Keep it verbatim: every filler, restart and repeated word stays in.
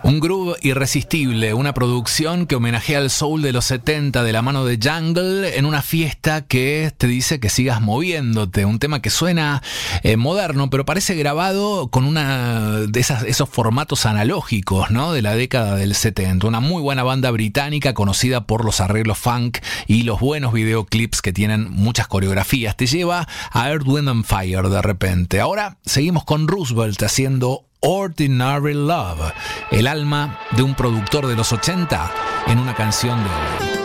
Un groove irresistible, una producción que homenajea al soul de los setenta de la mano de Jungle en una fiesta que te dice que sigas moviéndote. Un tema que suena eh, moderno, pero parece grabado con una de esas, esos formatos analógicos, ¿no? De la década del setenta. Una muy buena banda británica conocida por los arreglos funk y los buenos videoclips que tienen muchas coreografías. Te lleva a Earth, Wind and Fire de repente. Ahora seguimos con Roosevelt haciendo Ordinary Love, el alma de un productor de los ochenta en una canción de hoy.